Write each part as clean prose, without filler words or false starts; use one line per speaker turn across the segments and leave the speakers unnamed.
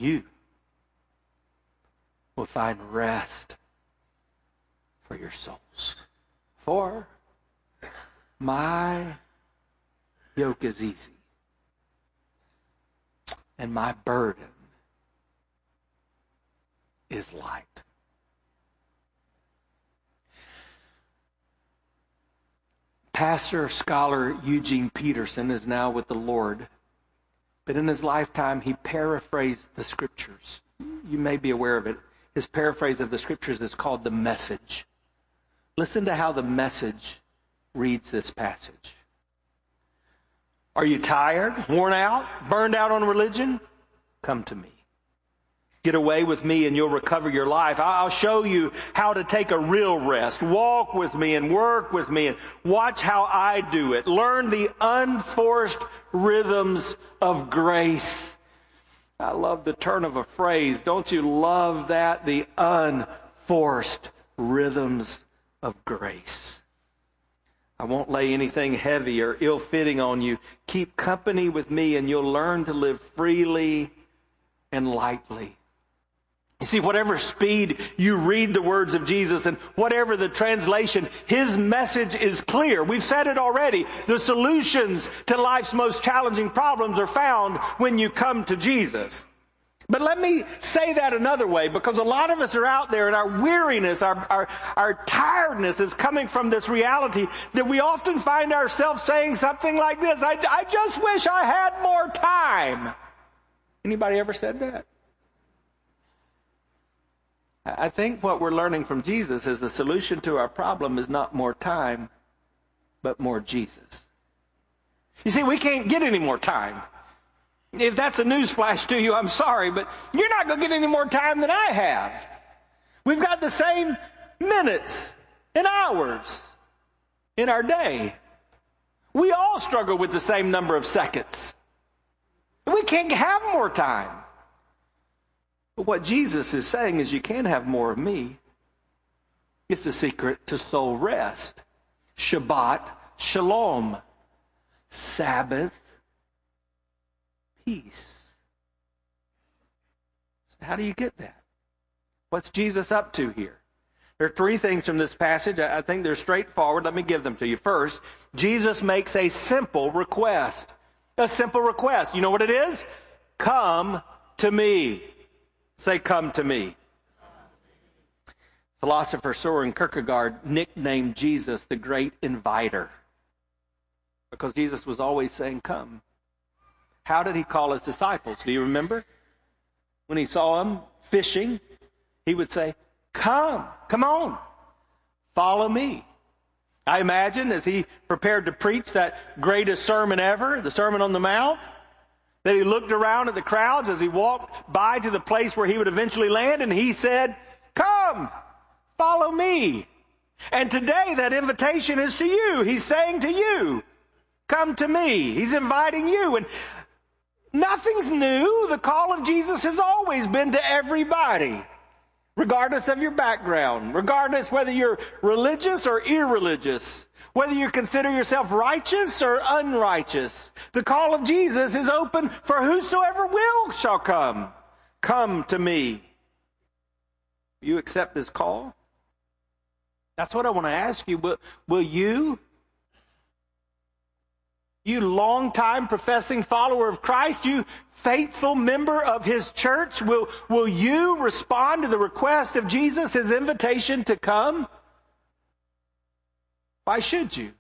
you will find rest for your souls. For my yoke is easy, and my burden is light. Pastor, scholar Eugene Peterson is now with the Lord, but in his lifetime he paraphrased the Scriptures. You may be aware of it. His paraphrase of the Scriptures is called The Message. Listen to how The Message reads this passage. Are you tired, worn out, burned out on religion? Come to me. Get away with me and you'll recover your life. I'll show you how to take a real rest. Walk with me and work with me and watch how I do it. Learn the unforced rhythms of grace. I love the turn of a phrase. Don't you love that? The unforced rhythms of grace. I won't lay anything heavy or ill-fitting on you. Keep company with me and you'll learn to live freely and lightly. You see, whatever speed you read the words of Jesus and whatever the translation, His message is clear. We've said it already. The solutions to life's most challenging problems are found when you come to Jesus. But let me say that another way, because a lot of us are out there and our weariness, our tiredness is coming from this reality that we often find ourselves saying something like this, I just wish I had more time. Anybody ever said that? I think what we're learning from Jesus is the solution to our problem is not more time, but more Jesus. You see, we can't get any more time. If that's a newsflash to you, I'm sorry, but you're not going to get any more time than I have. We've got the same minutes and hours in our day. We all struggle with the same number of seconds. We can't have more time. But what Jesus is saying is you can have more of me. It's the secret to soul rest. Shabbat shalom. Sabbath peace. So how do you get that? What's Jesus up to here? There are three things from this passage. I think they're straightforward. Let me give them to you. First, Jesus makes a simple request. A simple request. You know what it is? Come to me. Say, come to me. Philosopher Soren Kierkegaard nicknamed Jesus the great inviter, because Jesus was always saying, come. How did he call his disciples? Do you remember? When he saw them fishing, he would say, come on, follow me. I imagine as he prepared to preach that greatest sermon ever, the Sermon on the Mount, that he looked around at the crowds as he walked by to the place where he would eventually land, and he said, come, follow me. And today that invitation is to you. He's saying to you, come to me. He's inviting you. And nothing's new. The call of Jesus has always been to everybody, regardless of your background, regardless whether you're religious or irreligious, whether you consider yourself righteous or unrighteous. The call of Jesus is open for whosoever will shall come. Come to me. You accept this call? That's what I want to ask you. Will you long-time professing follower of Christ, you faithful member of His church, will you respond to the request of Jesus, His invitation to come? Why should you?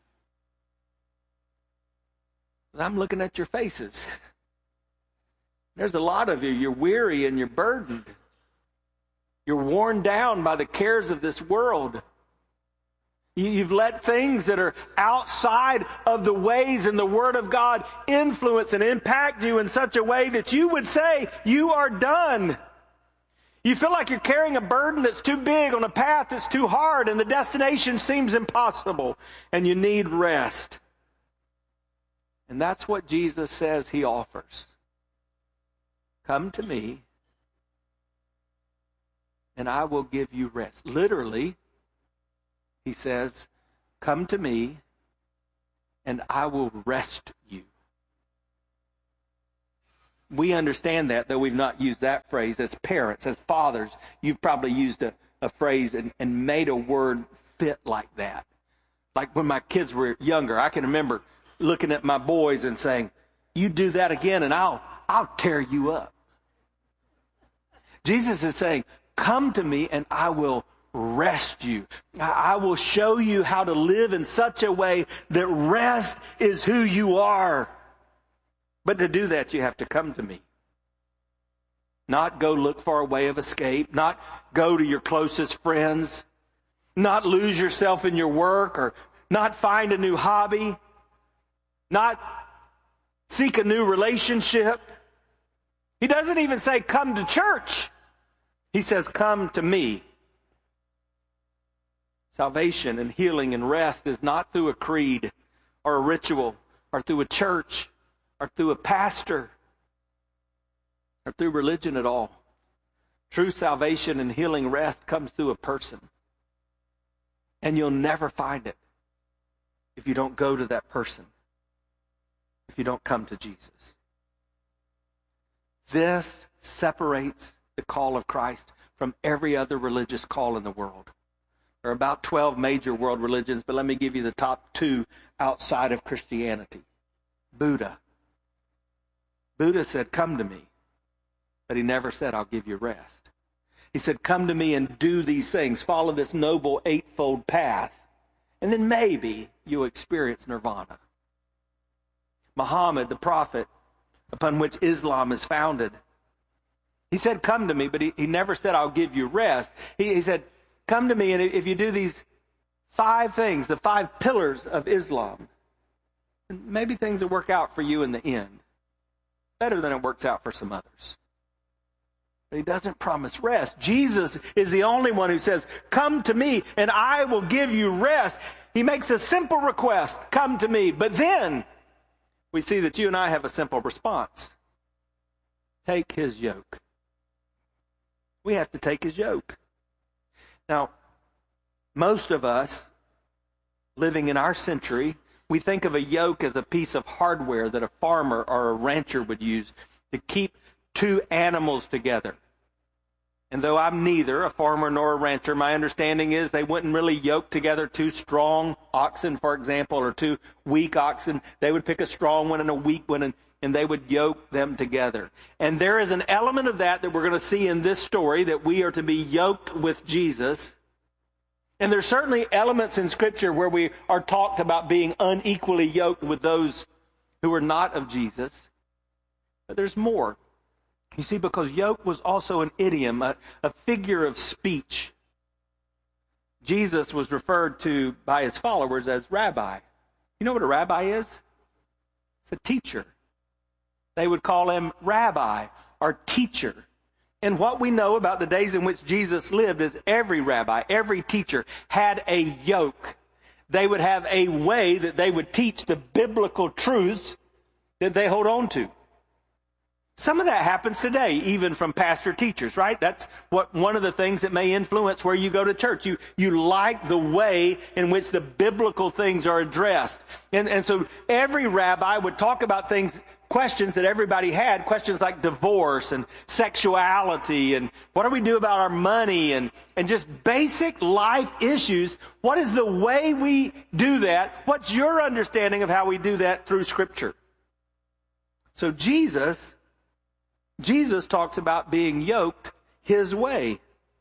I'm looking at your faces. There's a lot of you. You're weary and you're burdened. You're worn down by the cares of this world. You've let things that are outside of the ways and the Word of God influence and impact you in such a way that you would say you are done. You feel like you're carrying a burden that's too big on a path that's too hard, and the destination seems impossible, and you need rest. And that's what Jesus says He offers. Come to me, and I will give you rest. Literally, He says, come to me, and I will rest you. we understand that, though we've not used that phrase. As parents, as fathers, you've probably used a phrase and made a word fit like that. Like when my kids were younger, I can remember looking at my boys and saying, you do that again and I'll tear you up. Jesus is saying, come to me and I will rest you. I will show you how to live in such a way that rest is who you are. But to do that, you have to come to me. Not go look for a way of escape. Not go to your closest friends. Not lose yourself in your work, or not find a new hobby. Not seek a new relationship. He doesn't even say, come to church. He says, come to me. Salvation and healing and rest is not through a creed or a ritual or through a church or through a pastor or through religion at all. True salvation and healing rest comes through a person. And you'll never find it if you don't go to that person, if you don't come to Jesus. This separates the call of Christ from every other religious call in the world. There are about 12 major world religions, but let me give you the top 2 outside of Christianity. Buddha. Buddha said, come to me. But he never said, I'll give you rest. He said, come to me and do these things. Follow this noble 8-fold path. And then maybe you'll experience nirvana. Muhammad, the prophet, upon which Islam is founded, he said, come to me, but he never said, I'll give you rest. He said, come to me, and if you do these 5 things, the 5 pillars of Islam, maybe things will work out for you in the end. Better than it works out for some others. But he doesn't promise rest. Jesus is the only one who says, come to me, and I will give you rest. He makes a simple request, come to me. But then we see that you and I have a simple response. Take his yoke. We have to take his yoke. Now, most of us living in our century, we think of a yoke as a piece of hardware that a farmer or a rancher would use to keep 2 animals together. And though I'm neither a farmer nor a rancher, my understanding is they wouldn't really yoke together 2 strong oxen, for example, or 2 weak oxen. They would pick a strong one and a weak one, and they would yoke them together. And there is an element of that we're going to see in this story, that we are to be yoked with Jesus. And there's certainly elements in Scripture where we are talked about being unequally yoked with those who are not of Jesus. But there's more. You see, because yoke was also an idiom, a figure of speech. Jesus was referred to by his followers as rabbi. You know what a rabbi is? It's a teacher. They would call him rabbi or teacher. And what we know about the days in which Jesus lived is every rabbi, every teacher had a yoke. They would have a way that they would teach the biblical truths that they hold on to. Some of that happens today, even from pastor teachers, right? That's one of the things that may influence where you go to church. You like the way in which the biblical things are addressed. And so every rabbi would talk about questions that everybody had, questions like divorce and sexuality and what do we do about our money and just basic life issues. What is the way we do that? What's your understanding of how we do that through Scripture? So Jesus talks about being yoked his way.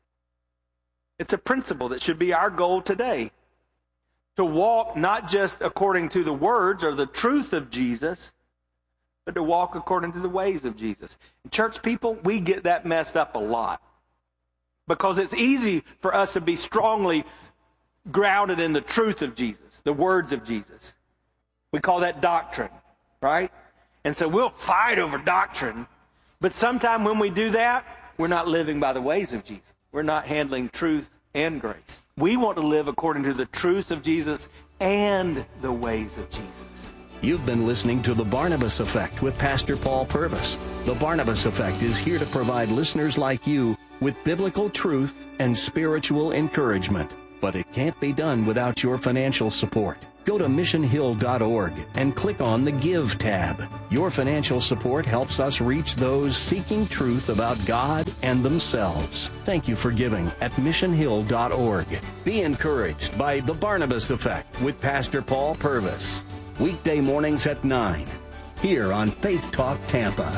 It's a principle that should be our goal today. To walk not just according to the words or the truth of Jesus, but to walk according to the ways of Jesus. And church people, we get that messed up a lot. Because it's easy for us to be strongly grounded in the truth of Jesus, the words of Jesus. We call that doctrine, right? And so we'll fight over doctrine. But sometime when we do that, we're not living by the ways of Jesus. We're not handling truth and grace. We want to live according to the truth of Jesus and the ways of Jesus.
You've been listening to The Barnabas Effect with Pastor Paul Purvis. The Barnabas Effect is here to provide listeners like you with biblical truth and spiritual encouragement. But it can't be done without your financial support. Go to missionhill.org and click on the Give tab. Your financial support helps us reach those seeking truth about God and themselves. Thank you for giving at missionhill.org. Be encouraged by The Barnabas Effect with Pastor Paul Purvis. Weekday mornings at 9, here on Faith Talk Tampa.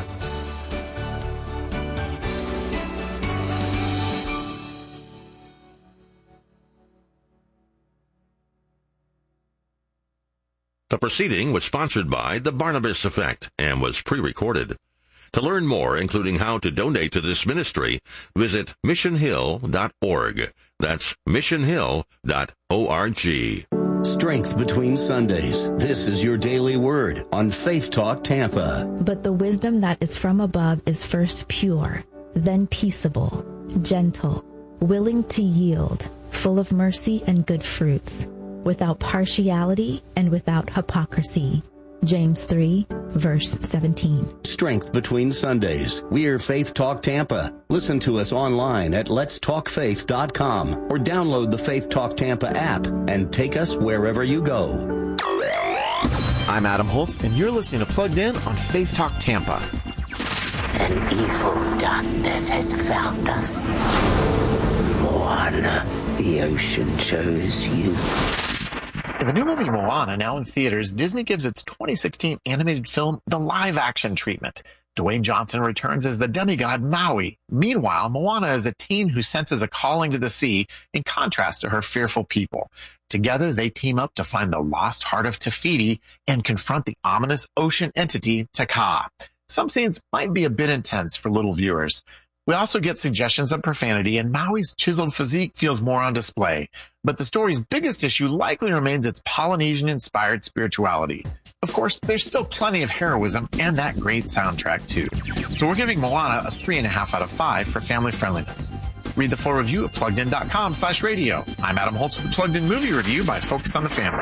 The proceeding was sponsored by The Barnabas Effect and was pre-recorded. To learn more, including how to donate to this ministry, visit missionhill.org. That's missionhill.org.
Strength between Sundays. This is your daily word on Faith Talk Tampa.
But the wisdom that is from above is first pure, then peaceable, gentle, willing to yield, full of mercy and good fruits, without partiality and without hypocrisy. James 3, verse 17.
Strength between Sundays. We're Faith Talk Tampa. Listen to us online at letstalkfaith.com or download the Faith Talk Tampa app and take us wherever you go.
I'm Adam Holtz, and you're listening to Plugged In on Faith Talk Tampa.
An evil darkness has found us. Moana, the ocean chose you.
In the new movie Moana, now in theaters, Disney gives its 2016 animated film the live-action treatment. Dwayne Johnson returns as the demigod Maui. Meanwhile, Moana is a teen who senses a calling to the sea in contrast to her fearful people. Together, they team up to find the lost heart of Te Fiti and confront the ominous ocean entity Te Kā. Some scenes might be a bit intense for little viewers. We also get suggestions of profanity, and Maui's chiseled physique feels more on display. But the story's biggest issue likely remains its Polynesian-inspired spirituality. Of course, there's still plenty of heroism and that great soundtrack, too. So we're giving Moana a 3.5 out of 5 for family friendliness. Read the full review at pluggedin.com/radio. I'm Adam Holtz with the Plugged In Movie Review by Focus on the Family.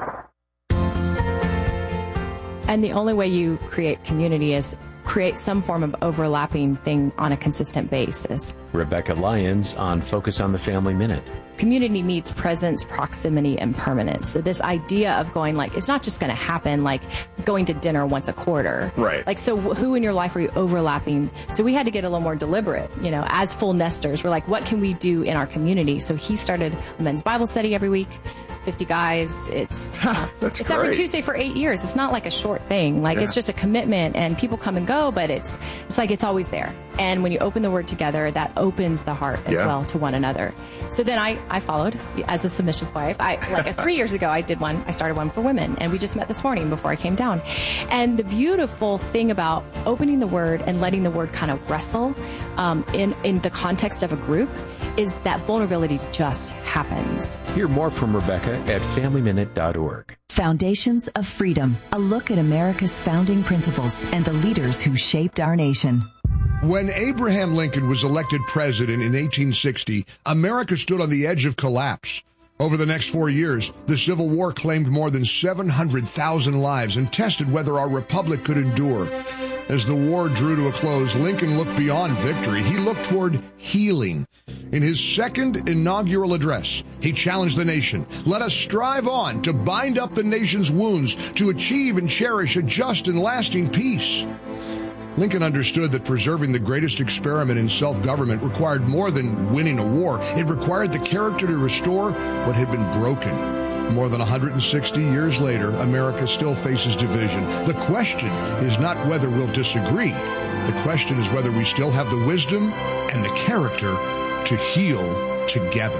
And the only way you create community is create some form of overlapping thing on a consistent basis.
Rebecca Lyons on Focus on the Family Minute.
Community needs presence, proximity, and permanence. So this idea of going like, it's not just going to happen like going to dinner once a quarter.
Right.
Like, so who in your life are you overlapping? So we had to get a little more deliberate, as full nesters. We're like, what can we do in our community? So he started a men's Bible study every week. 50 guys. It's every Tuesday for 8 years. It's not like a short thing. It's just a commitment, and people come and go, but it's like it's always there. And when you open the word together, that opens the heart as well to one another. So then I followed as a submissive wife. 3 years ago, I started one for women, and we just met this morning before I came down. And the beautiful thing about opening the word and letting the word kind of wrestle in the context of a group is that vulnerability just happens.
Hear more from Rebecca at FamilyMinute.org.
Foundations of Freedom, a look at America's founding principles and the leaders who shaped our nation.
When Abraham Lincoln was elected president in 1860, America stood on the edge of collapse. Over the next 4 years, the Civil War claimed more than 700,000 lives and tested whether our republic could endure. As the war drew to a close, Lincoln looked beyond victory. He looked toward healing. In his second inaugural address, he challenged the nation. Let us strive on to bind up the nation's wounds, to achieve and cherish a just and lasting peace. Lincoln understood that preserving the greatest experiment in self-government required more than winning a war. It required the character to restore what had been broken. More than 160 years later, America still faces division. The question is not whether we'll disagree. The question is whether we still have the wisdom and the character to heal together.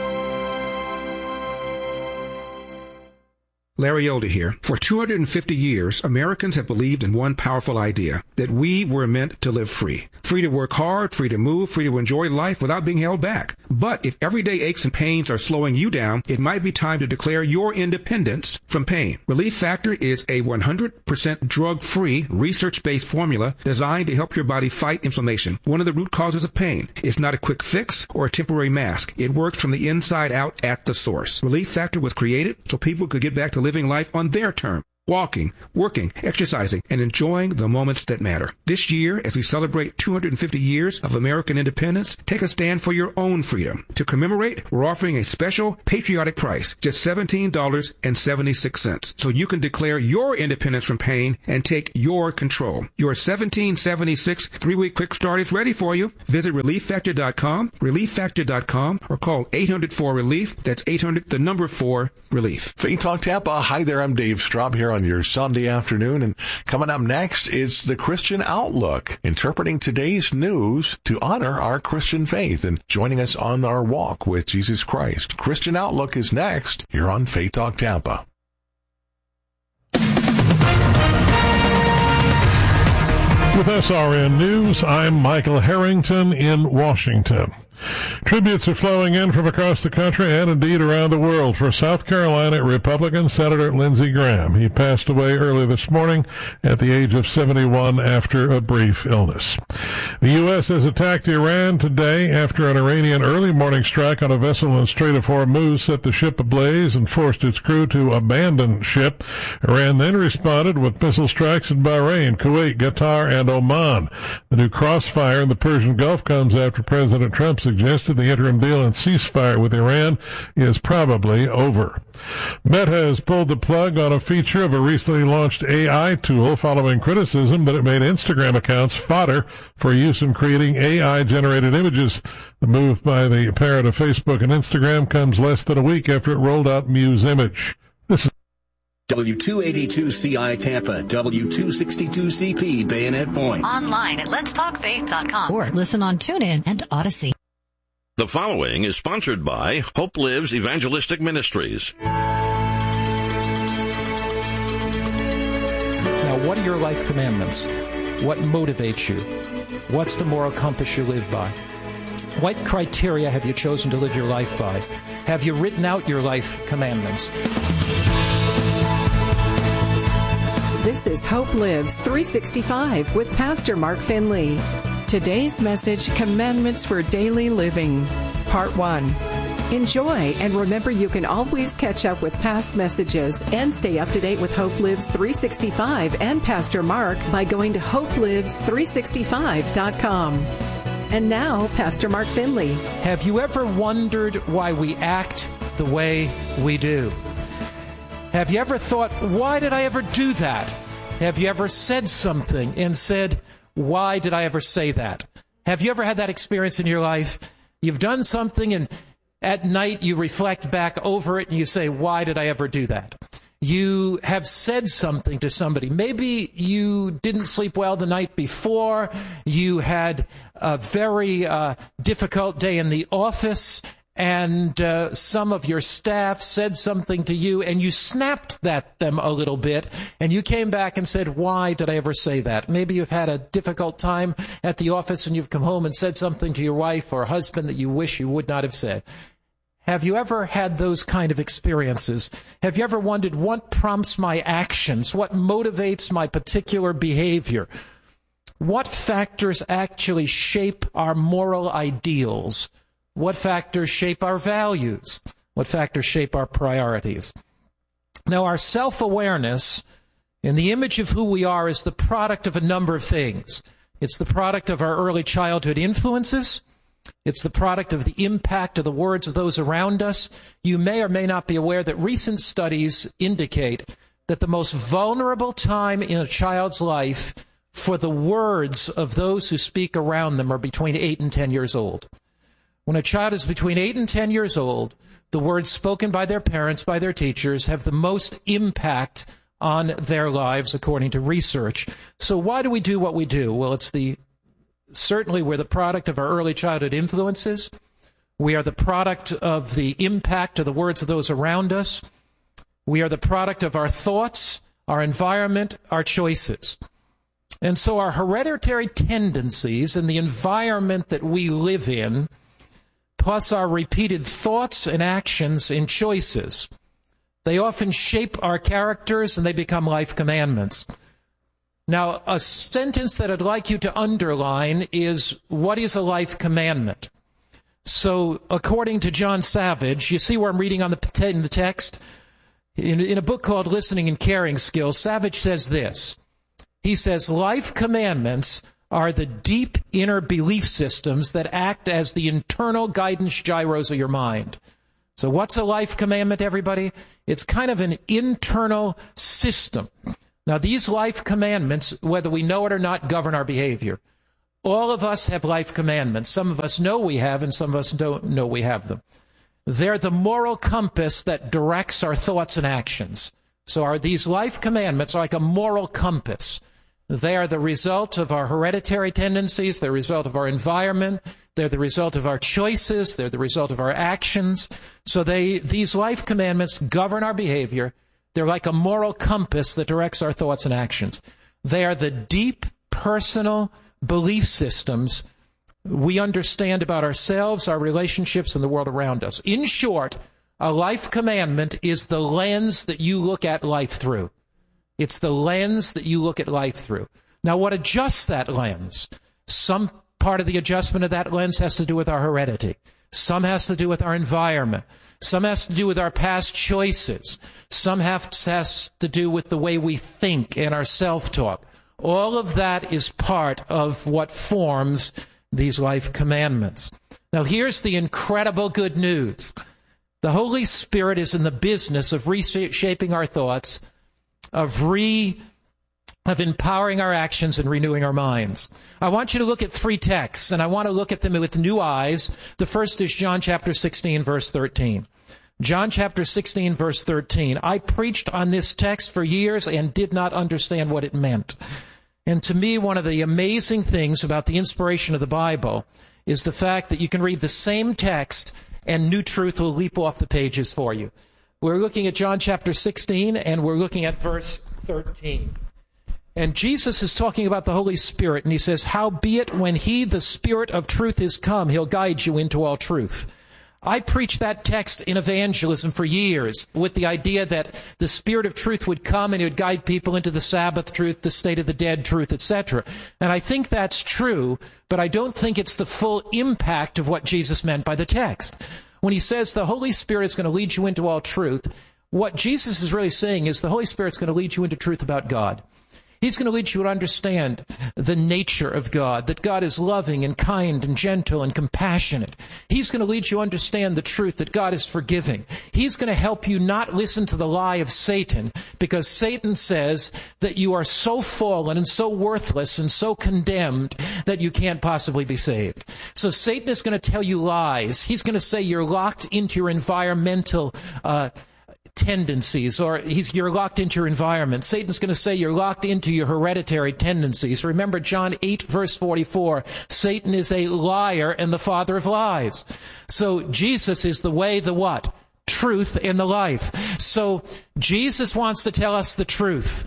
Larry Elder here. For 250 years, Americans have believed in one powerful idea, that we were meant to live free. Free to work hard, free to move, free to enjoy life without being held back. But if everyday aches and pains are slowing you down, it might be time to declare your independence from pain. Relief Factor is a 100% drug-free, research-based formula designed to help your body fight inflammation, one of the root causes of pain. It's not a quick fix or a temporary mask. It works from the inside out at the source. Relief Factor was created so people could get back to living life on their terms. walking, working, exercising, and enjoying the moments that matter. This year, as we celebrate 250 years of American independence, take a stand for your own freedom. To commemorate, we're offering a special patriotic price, just $17.76, so you can declare your independence from pain and take your control. Your 1776 3-week quick start is ready for you. Visit ReliefFactor.com, ReliefFactor.com, or call 800-4-RELIEF. That's 800-4-RELIEF.
Faith Talk Tampa. Hi there, I'm Dave Straub here on your Sunday afternoon, and coming up next is the Christian Outlook, interpreting today's news to honor our Christian faith and joining us on our walk with Jesus Christ. Christian Outlook is next here on Faith Talk Tampa.
With SRN News, I'm Michael Harrington in Washington. Tributes are flowing in from across the country and indeed around the world for South Carolina Republican Senator Lindsey Graham. He passed away early this morning at the age of 71 after a brief illness. The U.S. has attacked Iran today after an Iranian early morning strike on a vessel in the Strait of Hormuz set the ship ablaze and forced its crew to abandon ship. Iran then responded with missile strikes in Bahrain, Kuwait, Qatar, and Oman. The new crossfire in the Persian Gulf comes after President Trump suggested the interim deal and ceasefire with Iran is probably over. Meta has pulled the plug on a feature of a recently launched AI tool following criticism that it made Instagram accounts fodder for use in creating AI-generated images. The move by the parent of Facebook and Instagram comes less than a week after it rolled out Muse Image. This is
W282CI Tampa, W262CP Bayonet Point.
Online at letstalkfaith.com or listen on TuneIn and Odyssey.
The following is sponsored by Hope Lives Evangelistic Ministries.
Now, what are your life commandments? What motivates you? What's the moral compass you live by? What criteria have you chosen to live your life by? Have you written out your life commandments?
This is Hope Lives 365 with Pastor Mark Finley. Today's message, Commandments for Daily Living, Part 1. Enjoy, and remember you can always catch up with past messages and stay up to date with Hope Lives 365 and Pastor Mark by going to hopelives365.com. And now, Pastor Mark Finley.
Have you ever wondered why we act the way we do? Have you ever thought, why did I ever do that? Have you ever said something and said, why did I ever say that? Have you ever had that experience in your life? You've done something and at night you reflect back over it and you say, why did I ever do that? You have said something to somebody. Maybe you didn't sleep well the night before. You had a very difficult day in the office, and some of your staff said something to you, and you snapped at them a little bit, and you came back and said, why did I ever say that? Maybe you've had a difficult time at the office, and you've come home and said something to your wife or husband that you wish you would not have said. Have you ever had those kind of experiences? Have you ever wondered what prompts my actions? What motivates my particular behavior? What factors actually shape our moral ideals? What factors shape our values? What factors shape our priorities? Now, our self-awareness and the image of who we are is the product of a number of things. It's the product of our early childhood influences. It's the product of the impact of the words of those around us. You may or may not be aware that recent studies indicate that the most vulnerable time in a child's life for the words of those who speak around them are between 8 and 10 years old. When a child is between 8 and 10 years old, the words spoken by their parents, by their teachers, have the most impact on their lives, according to research. So why do we do what we do? Well, certainly we're the product of our early childhood influences. We are the product of the impact of the words of those around us. We are the product of our thoughts, our environment, our choices. And so our hereditary tendencies and the environment that we live in, plus our repeated thoughts and actions and choices, they often shape our characters and they become life commandments. Now, a sentence that I'd like you to underline is, what is a life commandment? So, according to John Savage, you see where I'm reading in the text? In a book called Listening and Caring Skills, Savage says this. He says, life commandments are the deep inner belief systems that act as the internal guidance gyros of your mind. So what's a life commandment, everybody? It's kind of an internal system. Now, these life commandments, whether we know it or not, govern our behavior. All of us have life commandments. Some of us know we have, and some of us don't know we have them. They're the moral compass that directs our thoughts and actions. So these life commandments are like a moral compass. They are the result of our hereditary tendencies. They're the result of our environment. They're the result of our choices. They're the result of our actions. So these life commandments govern our behavior. They're like a moral compass that directs our thoughts and actions. They are the deep personal belief systems we understand about ourselves, our relationships, and the world around us. In short, a life commandment is the lens that you look at life through. It's the lens that you look at life through. Now, what adjusts that lens? Some part of the adjustment of that lens has to do with our heredity. Some has to do with our environment. Some has to do with our past choices. Some has to do with the way we think and our self-talk. All of that is part of what forms these life commandments. Now, here's the incredible good news. The Holy Spirit is in the business of reshaping our thoughts, of empowering our actions and renewing our minds. I want you to look at 3 texts, and I want to look at them with new eyes. The first is John chapter 16, verse 13. John chapter 16, verse 13. I preached on this text for years and did not understand what it meant. And to me, one of the amazing things about the inspiration of the Bible is the fact that you can read the same text and new truth will leap off the pages for you. We're looking at John chapter 16, and we're looking at verse 13. And Jesus is talking about the Holy Spirit, and he says, howbeit when he, the Spirit of truth, is come, he'll guide you into all truth. I preached that text in evangelism for years with the idea that the Spirit of truth would come and he would guide people into the Sabbath truth, the state of the dead truth, etc. And I think that's true, but I don't think it's the full impact of what Jesus meant by the text. When he says the Holy Spirit is going to lead you into all truth, what Jesus is really saying is the Holy Spirit is going to lead you into truth about God. He's going to lead you to understand the nature of God, that God is loving and kind and gentle and compassionate. He's going to lead you to understand the truth that God is forgiving. He's going to help you not listen to the lie of Satan, because Satan says that you are so fallen and so worthless and so condemned that you can't possibly be saved. So Satan is going to tell you lies. He's going to say you're locked into your environmental tendencies, or you're locked into your environment. Satan's going to say you're locked into your hereditary tendencies. Remember John 8, verse 44, Satan is a liar and the father of lies. So Jesus is the way, the what? Truth, and the life. So Jesus wants to tell us the truth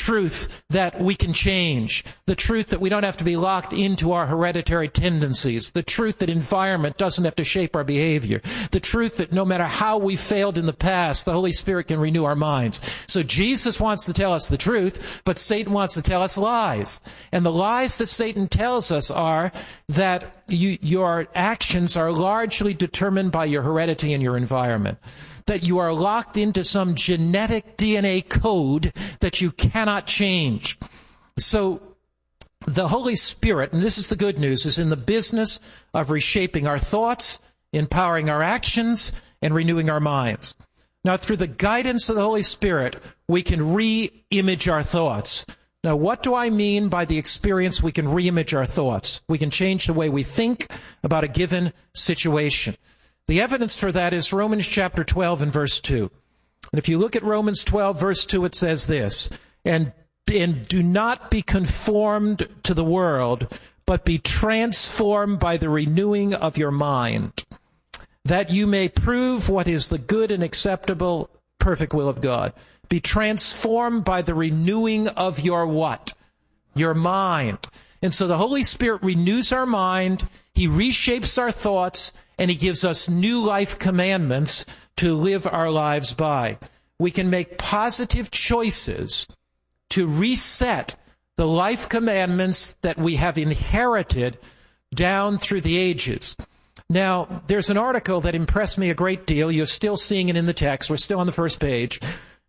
that we can change, the truth that we don't have to be locked into our hereditary tendencies, the truth that environment doesn't have to shape our behavior, the truth that no matter how we failed in the past, the Holy Spirit can renew our minds. So Jesus wants to tell us the truth, but Satan wants to tell us lies. And the lies that Satan tells us are that your actions are largely determined by your heredity and your environment, that you are locked into some genetic DNA code that you cannot change. So the Holy Spirit, and this is the good news, is in the business of reshaping our thoughts, empowering our actions, and renewing our minds. Now, through the guidance of the Holy Spirit, we can re-image our thoughts. Now, what do I mean by the experience we can re-image our thoughts? We can change the way we think about a given situation. The evidence for that is Romans chapter 12 and verse 2. And if you look at Romans 12, verse 2, it says this, and do not be conformed to the world, but be transformed by the renewing of your mind, that you may prove what is the good and acceptable, perfect will of God. Be transformed by the renewing of your what? Your mind. And so the Holy Spirit renews our mind, He reshapes our thoughts, and He gives us new life commandments to live our lives by. We can make positive choices to reset the life commandments that we have inherited down through the ages. Now, there's an article that impressed me a great deal. You're still seeing it in the text. We're still on the first page.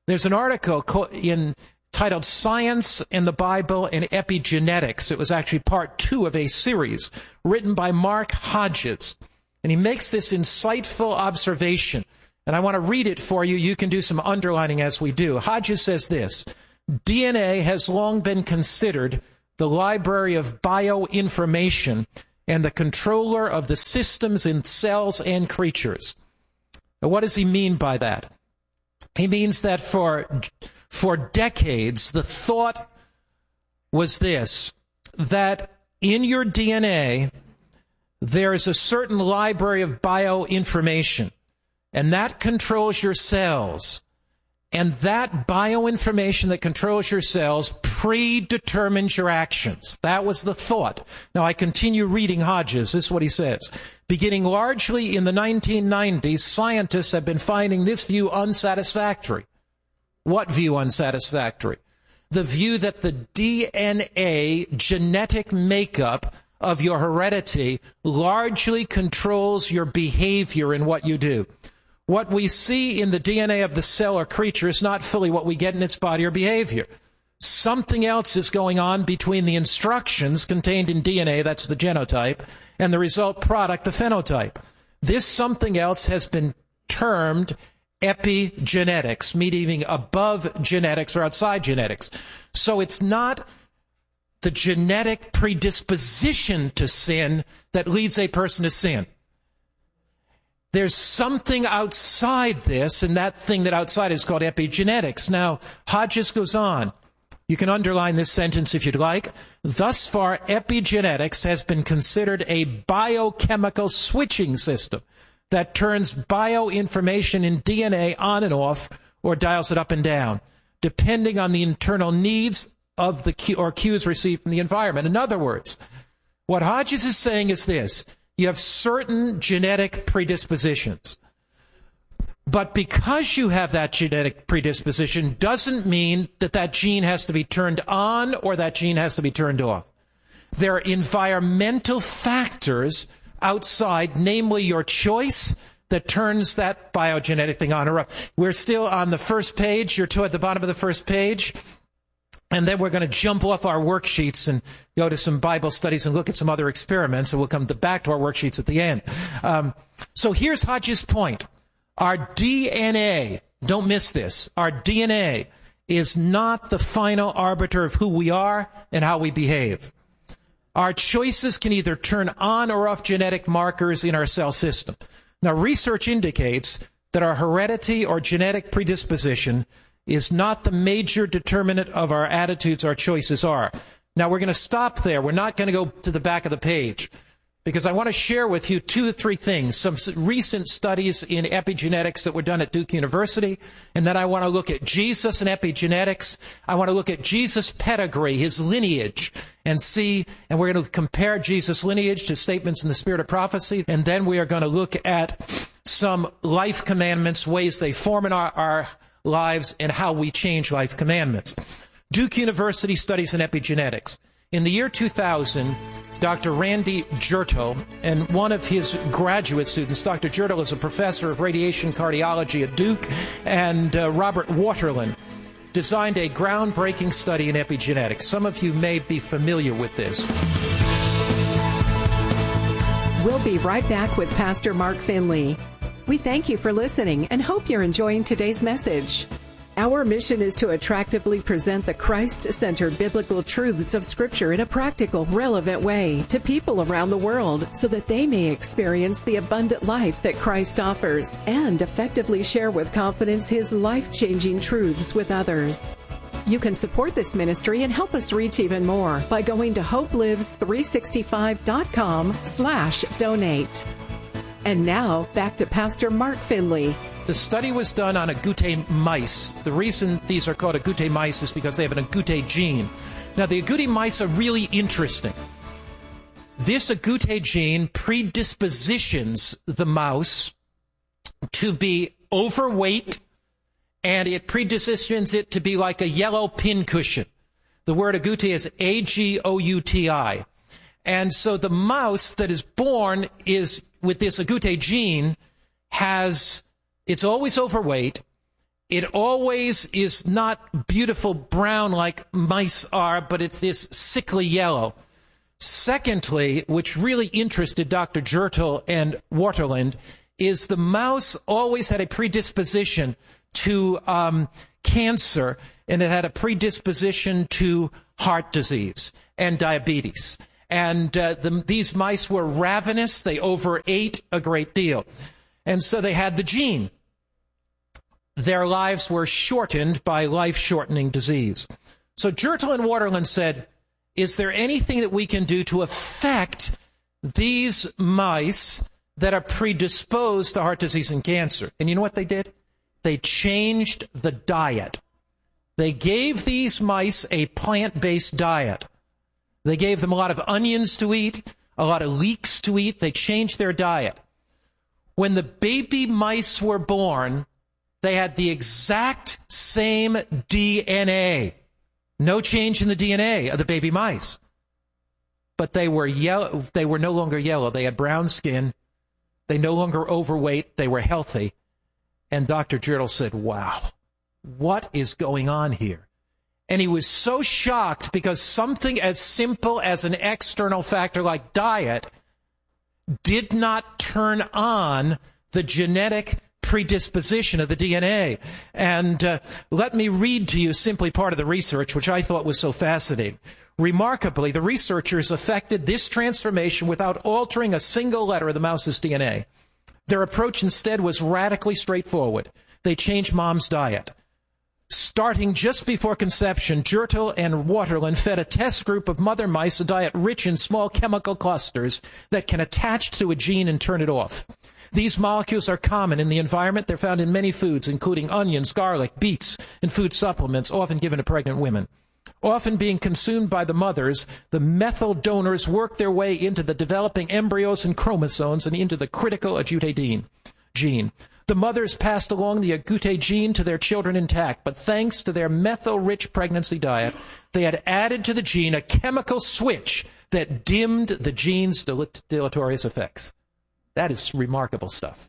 There's an article titled Science in the Bible and Epigenetics. It was actually part 2 of a series written by Mark Hodges. And he makes this insightful observation. And I want to read it for you. You can do some underlining as we do. Hodges says this: DNA has long been considered the library of bioinformation and the controller of the systems in cells and creatures. Now, what does he mean by that? He means that for decades, the thought was this, that in your DNA, there is a certain library of bioinformation, and that controls your cells. And that bioinformation that controls your cells predetermines your actions. That was the thought. Now, I continue reading Hodges. This is what he says. Beginning largely in the 1990s, scientists have been finding this view unsatisfactory. What view unsatisfactory? The view that the DNA genetic makeup of your heredity largely controls your behavior in what you do. What we see in the DNA of the cell or creature is not fully what we get in its body or behavior. Something else is going on between the instructions contained in DNA, that's the genotype, and the result product, the phenotype. This something else has been termed epigenetics, meaning above genetics or outside genetics. So it's not the genetic predisposition to sin that leads a person to sin. There's something outside this, and that thing that outside is called epigenetics. Now, Hodges goes on. You can underline this sentence if you'd like. Thus far, epigenetics has been considered a biochemical switching system that turns bioinformation in DNA on and off, or dials it up and down, depending on the internal needs of the cues received from the environment. In other words, what Hodges is saying is this: you have certain genetic predispositions. But because you have that genetic predisposition doesn't mean that that gene has to be turned on or that gene has to be turned off. There are environmental factors outside, namely your choice, that turns that biogenetic thing on or off. We're still on the first page. You're at the bottom of the first page. And then we're going to jump off our worksheets and go to some Bible studies and look at some other experiments, and we'll come back to our worksheets at the end. So here's Hodges' point. Our DNA, don't miss this, our DNA is not the final arbiter of who we are and how we behave. Our choices can either turn on or off genetic markers in our cell system. Now, research indicates that our heredity or genetic predisposition is not the major determinant of our attitudes, our choices are. Now, we're going to stop there. We're not going to go to the back of the page, because I want to share with you 2 or 3 things, some recent studies in epigenetics that were done at Duke University, and then I want to look at Jesus and epigenetics. I want to look at Jesus' pedigree, his lineage, and we're going to compare Jesus' lineage to statements in the Spirit of Prophecy, and then we are going to look at some life commandments, ways they form in our lives, and how we change life commandments. Duke University studies in epigenetics. In the year 2000, Dr. Randy Jertel and one of his graduate students, Dr. Jertel is a professor of radiation cardiology at Duke, and Robert Waterland, designed a groundbreaking study in epigenetics. Some of you may be familiar with this.
We'll be right back with Pastor Mark Finley. We thank you for listening and hope you're enjoying today's message. Our mission is to attractively present the Christ-centered biblical truths of Scripture in a practical, relevant way to people around the world so that they may experience the abundant life that Christ offers and effectively share with confidence His life-changing truths with others. You can support this ministry and help us reach even more by going to hopelives365.com/donate. And now, back to Pastor Mark Finley.
The study was done on agouti mice. The reason these are called agouti mice is because they have an agouti gene. Now, the agouti mice are really interesting. This agouti gene predispositions the mouse to be overweight, and it predispositions it to be like a yellow pincushion. The word agouti is A-G-O-U-T-I. And so the mouse that is born is with this agouti gene it's always overweight, It always is not beautiful brown like mice are, but it's this sickly yellow. Secondly, which really interested Dr. Jertel and Waterland, is the mouse always had a predisposition to cancer, and it had a predisposition to heart disease and diabetes. And these mice were ravenous. They overate a great deal. And so they had the gene. Their lives were shortened by life-shortening disease. So Jertel and Waterland said, is there anything that we can do to affect these mice that are predisposed to heart disease and cancer? And you know what they did? They changed the diet. They gave these mice a plant-based diet. They gave them a lot of onions to eat, a lot of leeks to eat. They changed their diet. When the baby mice were born, they had the exact same DNA. No change in the DNA of the baby mice. But they were yellow. They were no longer yellow. They had brown skin. They no longer overweight. They were healthy. And Dr. Jertel said, wow, what is going on here? And he was so shocked because something as simple as an external factor like diet did not turn on the genetic predisposition of the DNA. And let me read to you simply part of the research, which I thought was so fascinating. Remarkably, the researchers effected this transformation without altering a single letter of the mouse's DNA. Their approach instead was radically straightforward. They changed mom's diet. Starting just before conception, Jertel and Waterland fed a test group of mother mice a diet rich in small chemical clusters that can attach to a gene and turn it off. These molecules are common in the environment. They're found in many foods, including onions, garlic, beets, and food supplements, often given to pregnant women. Often being consumed by the mothers, the methyl donors work their way into the developing embryos and chromosomes and into the critical agouti gene. The mothers passed along the agouti gene to their children intact, but thanks to their methyl-rich pregnancy diet, they had added to the gene a chemical switch that dimmed the gene's deleterious effects. That is remarkable stuff.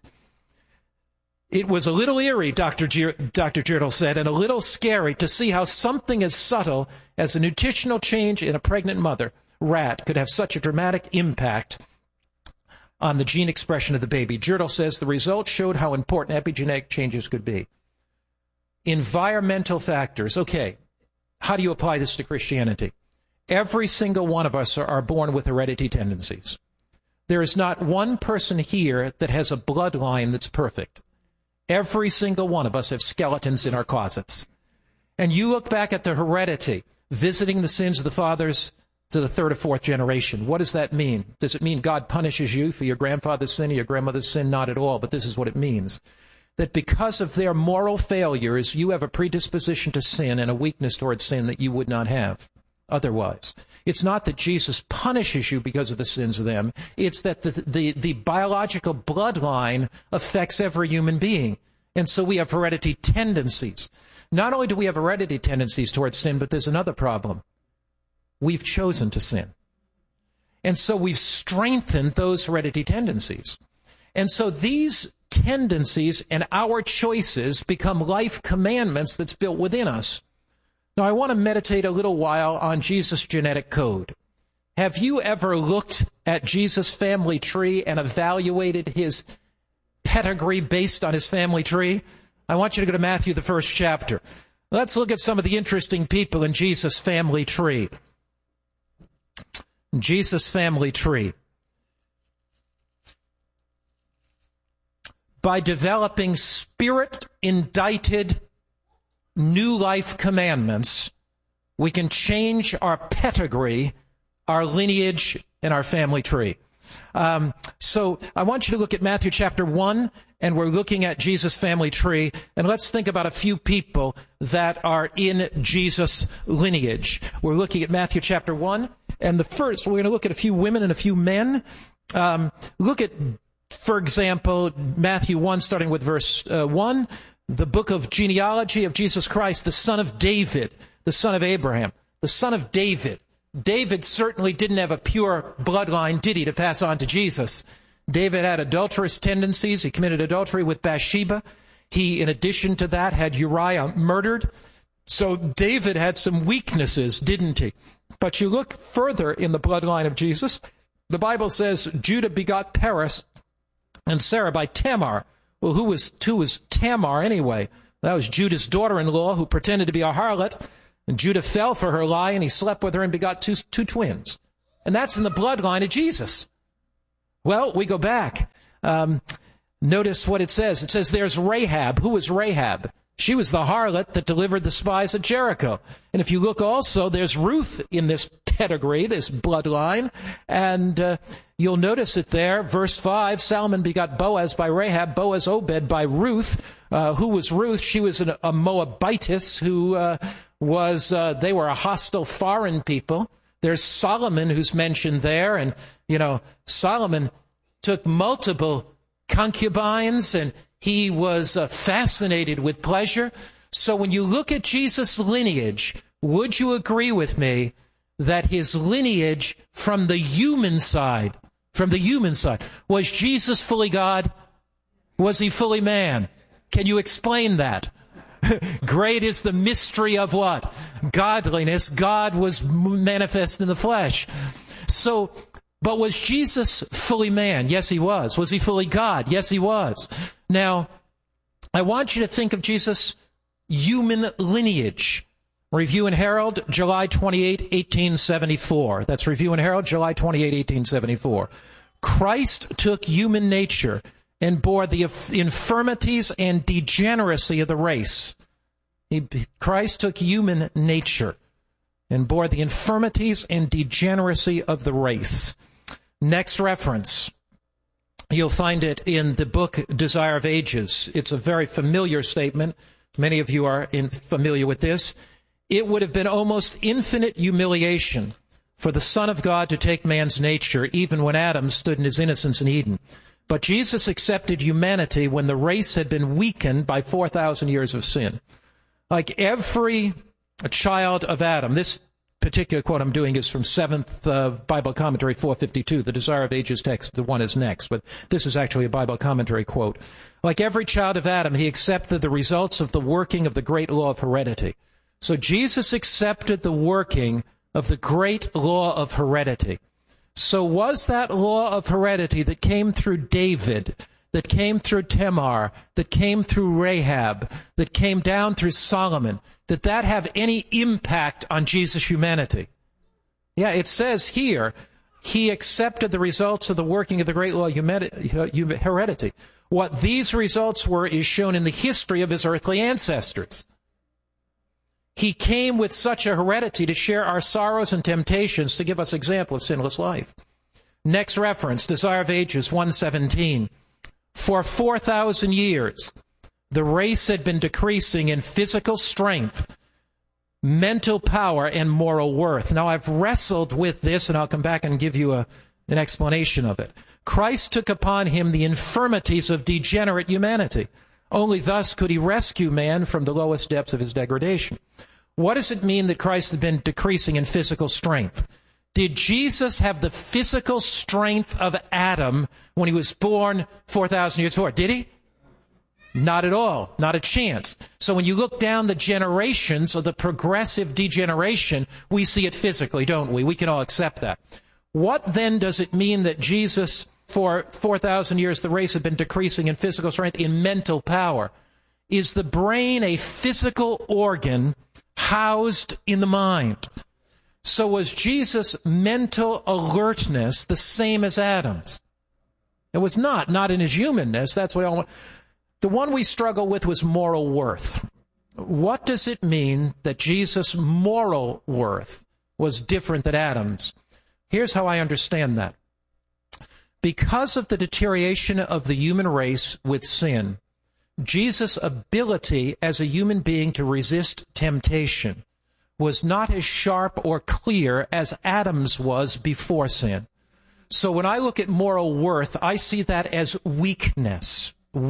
It was a little eerie, Dr. Jertel said, and a little scary to see how something as subtle as a nutritional change in a pregnant mother rat could have such a dramatic impact on the gene expression of the baby. Jertel says the results showed how important epigenetic changes could be. Environmental factors. Okay, how do you apply this to Christianity? Every single one of us are born with heredity tendencies. There is not one person here that has a bloodline that's perfect. Every single one of us have skeletons in our closets. And you look back at the heredity, visiting the sins of the fathers to the third or fourth generation. What does that mean? Does it mean God punishes you for your grandfather's sin or your grandmother's sin? Not at all, but this is what it means. That because of their moral failures, you have a predisposition to sin and a weakness towards sin that you would not have otherwise. It's not that Jesus punishes you because of the sins of them. It's that the biological bloodline affects every human being. And so we have heredity tendencies. Not only do we have heredity tendencies towards sin, but there's another problem. We've chosen to sin. And so we've strengthened those heredity tendencies. And so these tendencies and our choices become life commandments that's built within us. Now, I want to meditate a little while on Jesus' genetic code. Have you ever looked at Jesus' family tree and evaluated his pedigree based on his family tree? I want you to go to Matthew, the 1st chapter. Let's look at some of the interesting people in Jesus' family tree. Jesus' family tree. By developing spirit-indicted new life commandments, we can change our pedigree, our lineage, and our family tree. So I want you to look at Matthew chapter 1, and we're looking at Jesus' family tree, and let's think about a few people that are in Jesus' lineage. We're looking at Matthew chapter 1, and the first, we're going to look at a few women and a few men. Look at, for example, Matthew 1, starting with verse 1. The book of genealogy of Jesus Christ, the son of David, the son of Abraham, the son of David. David certainly didn't have a pure bloodline, did he, to pass on to Jesus? David had adulterous tendencies. He committed adultery with Bathsheba. He, in addition to that, had Uriah murdered. So David had some weaknesses, didn't he? But you look further in the bloodline of Jesus, the Bible says Judah begot Perez and Sarah by Tamar. Well, who was Tamar anyway? That was Judah's daughter-in-law who pretended to be a harlot. And Judah fell for her lie, and he slept with her and begot two twins. And that's in the bloodline of Jesus. Well, we go back. Notice what it says. It says there's Rahab. Who was Rahab? She was the harlot that delivered the spies at Jericho. And if you look also, there's Ruth in this pedigree, this bloodline. And you'll notice it there. Verse 5, Salmon begot Boaz by Rahab, Boaz Obed by Ruth. Who was Ruth? She was a Moabitess who they were a hostile foreign people. There's Solomon who's mentioned there. And, Solomon took multiple concubines, and he was fascinated with pleasure. So when you look at Jesus' lineage, would you agree with me that his lineage from the human side, was Jesus fully God? Was he fully man? Can you explain that? Great is the mystery of what? Godliness. God was manifest in the flesh. So, but was Jesus fully man? Yes, he was. Was he fully God? Yes, he was. Now, I want you to think of Jesus' human lineage. Review and Herald, July 28, 1874. That's Review and Herald, July 28, 1874. Christ took human nature and bore the infirmities and degeneracy of the race. Christ took human nature and bore the infirmities and degeneracy of the race. Next reference, you'll find it in the book Desire of Ages. It's a very familiar statement. Many of you are familiar with this. It would have been almost infinite humiliation for the Son of God to take man's nature, even when Adam stood in his innocence in Eden. But Jesus accepted humanity when the race had been weakened by 4,000 years of sin. Like every child of Adam, this particular quote I'm doing is from 7th Bible Commentary 452. The Desire of Ages text, the one is next, but this is actually a Bible commentary quote. Like every child of Adam, he accepted the results of the working of the great law of heredity. So Jesus accepted the working of the great law of heredity. So was that law of heredity that came through David, that came through Tamar, that came through Rahab, that came down through Solomon, did that have any impact on Jesus' humanity? Yeah, it says here, he accepted the results of the working of the great law of heredity. What these results were is shown in the history of his earthly ancestors. He came with such a heredity to share our sorrows and temptations, to give us example of sinless life. Next reference, Desire of Ages 1:17. For 4,000 years, the race had been decreasing in physical strength, mental power, and moral worth. Now, I've wrestled with this, and I'll come back and give you an explanation of it. Christ took upon him the infirmities of degenerate humanity. Only thus could he rescue man from the lowest depths of his degradation. What does it mean that Christ had been decreasing in physical strength? Did Jesus have the physical strength of Adam when he was born 4,000 years before? Did he? Not at all. Not a chance. So when you look down the generations of the progressive degeneration, we see it physically, don't we? We can all accept that. What then does it mean that Jesus, for 4,000 years, the race had been decreasing in physical strength, in mental power? Is the brain a physical organ housed in the mind? So was Jesus' mental alertness the same as Adam's? It was not in his humanness. That's what I want. The one we struggle with was moral worth. What does it mean that Jesus' moral worth was different than Adam's? Here's how I understand that. Because of the deterioration of the human race with sin, Jesus' ability as a human being to resist temptation was not as sharp or clear as Adam's was before sin. So when I look at moral worth, I see that as weakness.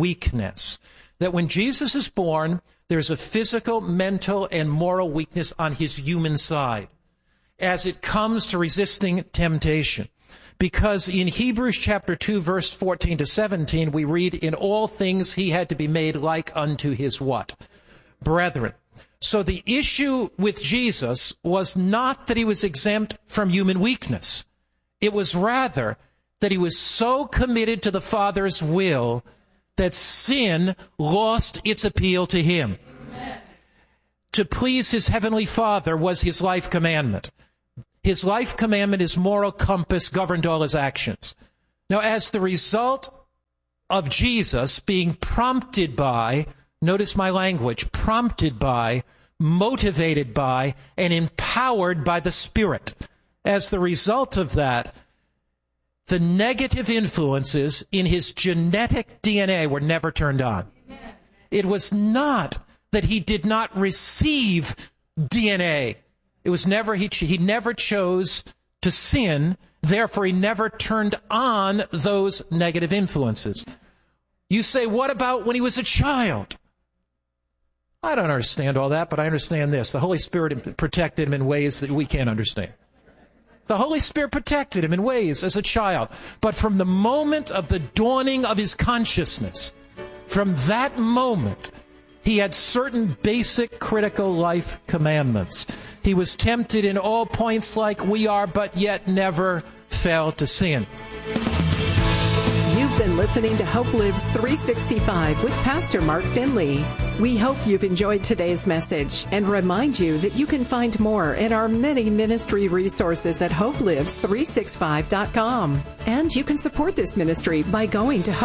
That when Jesus is born, there's a physical, mental, and moral weakness on his human side as it comes to resisting temptation. Because in Hebrews chapter 2, verse 14 to 17, we read, in all things he had to be made like unto his what? Brethren. So the issue with Jesus was not that he was exempt from human weakness. It was rather that he was so committed to the Father's will that sin lost its appeal to him. To please his heavenly Father was his life commandment. His life commandment, his moral compass, governed all his actions. Now, as the result of Jesus being prompted by, notice my language, prompted by, motivated by, and empowered by the Spirit, as the result of that, the negative influences in his genetic DNA were never turned on. It was not that he did not receive DNA. It was never, he never chose to sin, therefore he never turned on those negative influences. You say, what about when he was a child? I don't understand all that, but I understand this. The Holy Spirit protected him in ways that we can't understand. The Holy Spirit protected him in ways as a child. But from the moment of the dawning of his consciousness, from that moment, he had certain basic critical life commandments. He was tempted in all points like we are, but yet never fell to sin.
You've been listening to Hope Lives 365 with Pastor Mark Finley. We hope you've enjoyed today's message and remind you that you can find more in our many ministry resources at hopelives365.com. And you can support this ministry by going to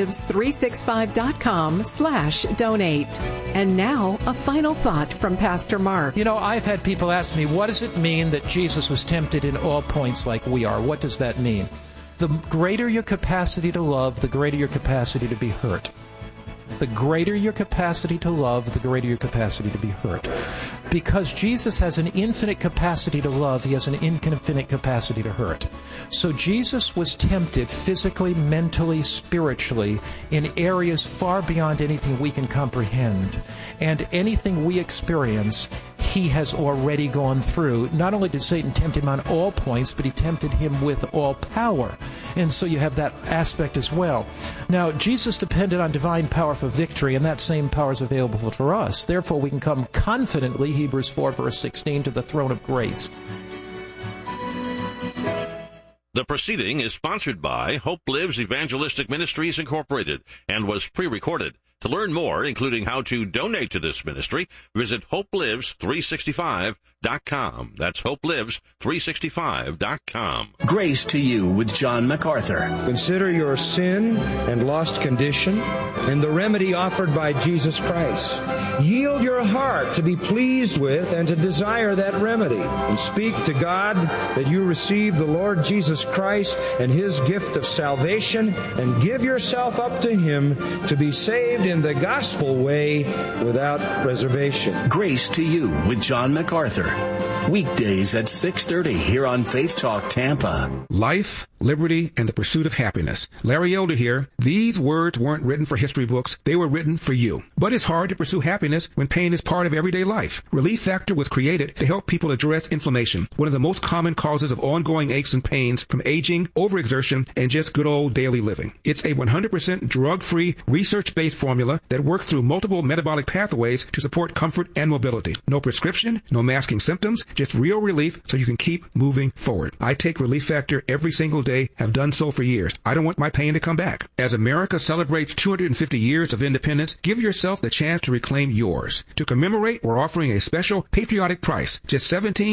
hopelives365.com/donate. And now, a final thought from Pastor Mark.
You know, I've had people ask me, what does it mean that Jesus was tempted in all points like we are? What does that mean? The greater your capacity to love, the greater your capacity to be hurt. The greater your capacity to love, the greater your capacity to be hurt. Because Jesus has an infinite capacity to love, he has an infinite capacity to hurt. So Jesus was tempted physically, mentally, spiritually, in areas far beyond anything we can comprehend. And anything we experience, he has already gone through. Not only did Satan tempt him on all points, but he tempted him with all power. And so you have that aspect as well. Now, Jesus depended on divine power for victory, and that same power is available for us. Therefore, we can come confidently, Hebrews 4, verse 16, to the throne of grace.
The proceeding is sponsored by Hope Lives Evangelistic Ministries, Incorporated, and was pre-recorded. To learn more, including how to donate to this ministry, visit hopelives365.com. That's hopelives365.com.
Grace to You with John MacArthur.
Consider your sin and lost condition and the remedy offered by Jesus Christ. Yield your heart to be pleased with and to desire that remedy. And speak to God that you receive the Lord Jesus Christ and His gift of salvation, and give yourself up to Him to be saved in the gospel way without reservation.
Grace to You with John MacArthur. Weekdays at 6:30 here on Faith Talk Tampa.
Life, liberty, and the pursuit of happiness. Larry Elder here. These words weren't written for history books. They were written for you. But it's hard to pursue happiness when pain is part of everyday life. Relief Factor was created to help people address inflammation, one of the most common causes of ongoing aches and pains from aging, overexertion, and just good old daily living. It's a 100% drug-free, research-based formula that works through multiple metabolic pathways to support comfort and mobility. No prescription, no masking symptoms, just real relief so you can keep moving forward. I take Relief Factor every single day, have done so for years. I don't want my pain to come back. As America celebrates 250 years of independence, give yourself the chance to reclaim yours. To commemorate, we're offering a special patriotic price, just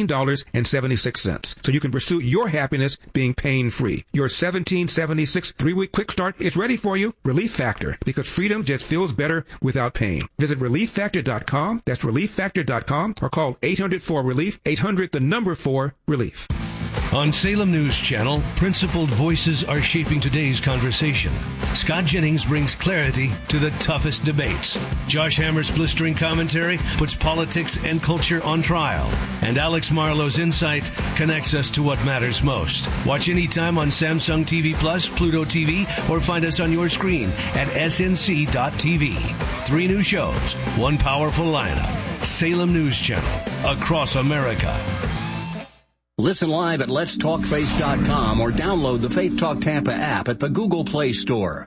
$17.76, so you can pursue your happiness being pain-free. Your $17.76 3-week quick start is ready for you. Relief Factor, because freedom just feels better without pain. Visit ReliefFactor.com. That's ReliefFactor.com, or call 800-4-RELIEF, 800-4-RELIEF.
On Salem News Channel, principled voices are shaping today's conversation. Scott Jennings brings clarity to the toughest debates. Josh Hammer's blistering commentary puts politics and culture on trial. And Alex Marlowe's insight connects us to what matters most. Watch anytime on Samsung TV Plus, Pluto TV, or find us on your screen at snc.tv. 3 new shows, 1 powerful lineup. Salem News Channel, across America.
Listen live at letstalkfaith.com or download the Faith Talk Tampa app at the Google Play Store.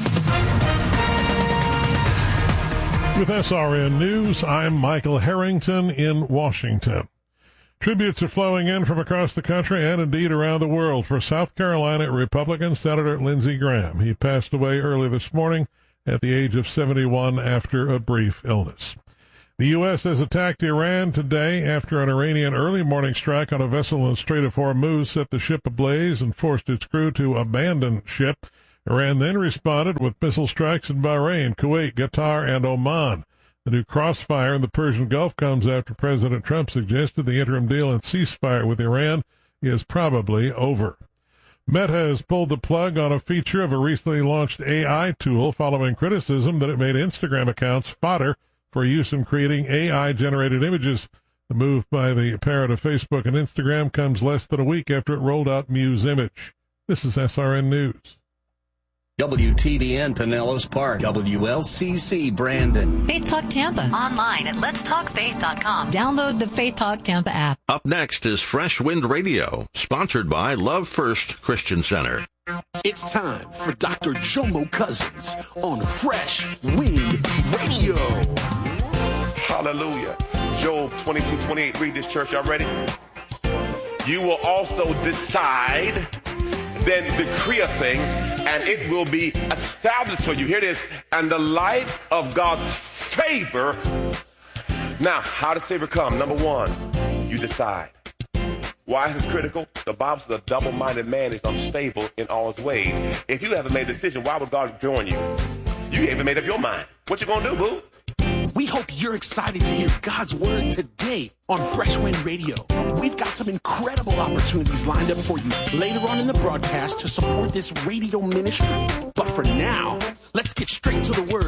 With SRN News, I'm Michael Harrington in Washington. Tributes are flowing in from across the country and indeed around the world for South Carolina Republican Senator Lindsey Graham. He passed away early this morning at the age of 71 after a brief illness. The U.S. has attacked Iran today after an Iranian early morning strike on a vessel in the Strait of Hormuz set the ship ablaze and forced its crew to abandon ship. Iran then responded with missile strikes in Bahrain, Kuwait, Qatar, and Oman. The new crossfire in the Persian Gulf comes after President Trump suggested the interim deal and ceasefire with Iran is probably over. Meta has pulled the plug on a feature of a recently launched AI tool following criticism that it made Instagram accounts fodder for use in creating AI-generated images. The move by the parent of Facebook and Instagram comes less than a week after it rolled out Muse Image. This is SRN News.
WTBN Pinellas Park, WLCC Brandon.
Faith Talk Tampa. Online at letstalkfaith.com. Download the Faith Talk Tampa app.
Up next is Fresh Wind Radio, sponsored by Love First Christian Center.
It's time for Dr. Jomo Cousins on Fresh Wind Radio.
Hallelujah. Job 22:28. Read this, church. Y'all ready? You will also decide, then decree a thing, and it will be established for you. Here it is. And the light of God's favor. Now, how does favor come? Number one, you decide. Why is this critical? The Bible says a double-minded man is unstable in all his ways. If you haven't made a decision, why would God join you? You haven't made up your mind. What you gonna do, boo?
We hope you're excited to hear God's word today on Fresh Wind Radio. We've got some incredible opportunities lined up for you later on in the broadcast to support this radio ministry. But for now, let's get straight to the word.